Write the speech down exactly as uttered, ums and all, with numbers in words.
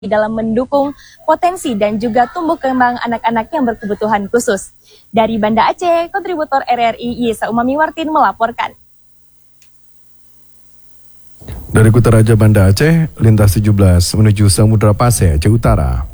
dalam mendukung potensi dan juga tumbuh kembang anak-anak yang berkebutuhan khusus. Dari Banda Aceh, kontributor R R I Yesa Umami Wartin melaporkan. Dari Kutaraja Banda Aceh, lintas tujuh belas menuju Samudra Pasai, Aceh Utara.